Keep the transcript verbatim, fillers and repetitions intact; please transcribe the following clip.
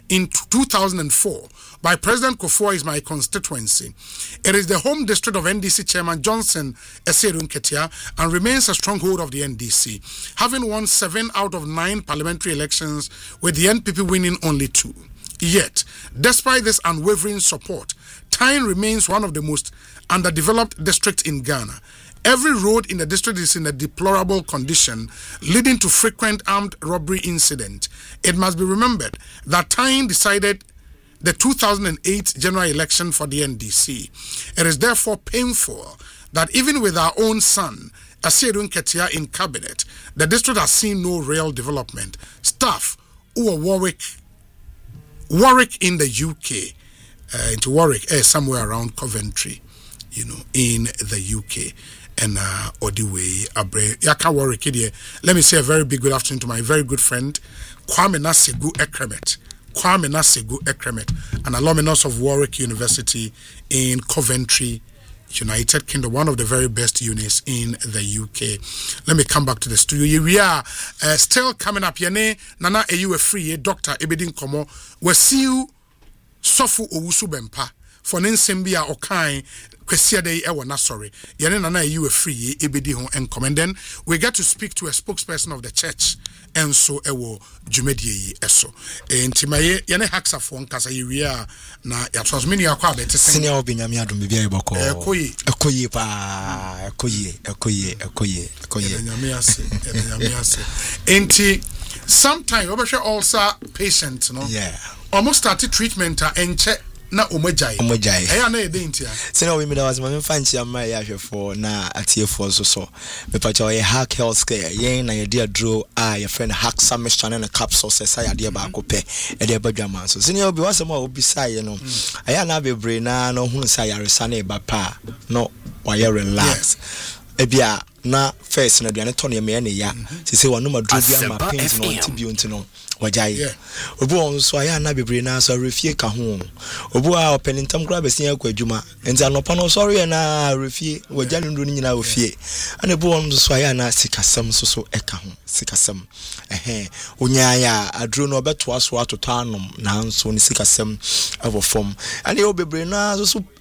in two thousand four by President Kufuor is my constituency. It is the home district of N D C Chairman Johnson Asiedu Nketia and remains a stronghold of the N D C, having won seven out of nine parliamentary elections, with the N P P winning only two. Yet, despite this unwavering support, Tyne remains one of the most underdeveloped districts in Ghana. Every road in the district is in a deplorable condition, leading to frequent armed robbery incidents. It must be remembered that Tyne decided the two thousand eight general election for the N D C. It is therefore painful that even with our own son, Asiedu Nketia, in cabinet, the district has seen no real development. Staff who are Warwick, Warwick in the U K, uh, into Warwick, uh, somewhere around Coventry, you know, in the U K. And uh, Odiwe Abre Yaka Warwick here. Let me say a very big good afternoon to my very good friend Kwame Nasegu Ekremet. Kwame Nasegu Ekremet, an alumnus of Warwick University in Coventry, United Kingdom, one of the very best unis in the U K. Let me come back to the studio. We are uh, still coming up. Yene Nana Eyu Free, Doctor Ebedin Komo, we see you Sofu Owusu Bempa for Nensembia Okai. Day, I was sorry. Yanana, you were free, Ebedi home and comment. Then we get to speak to a spokesperson of the church, and so ewo Jumedi eso. And Timaye, Yane Haxa phone, Casa Uria, na Yatrasmini Aquabet, Senior Binyamia, Bibia Boko, Koye, Koye, Pa, Koye, Koye, Koye, Koye, Enti, sometime, Obasha also patient, no? Yeah. Almost started treatment and check. Na omojai omojai eh na edentia se na we me da was me fanchi amra ya hwefo na atiefo so so me pa cha we hack health care yen na ye dia draw a your friend hack some mission na capsule se sa ya dia ba ko pe e dia badwaman so se na obi wasem a obi sai no aya na bebre na no hu sa ya resa na e ba pa no wa ye relax e bia na first na duane to ne me ne ya se se wonu ma draw bia ma pains no antibio ntino wajai obu on so aya na bebre na so refie ka ho obu a openintam kra besia kwa adwuma enti anopa no sorry na refie wajali ndo ni nyina ofie ana obu on so aya na sikasam so so eka ho sikasam ehe onya ya adro no obeto aso atoto anom na nso ni sikasam evo form ana obebre na so so